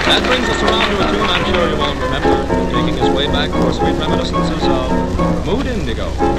That brings us around to a tune I'm sure you won't remember, taking us way back to our sweet reminiscences of Mood Indigo.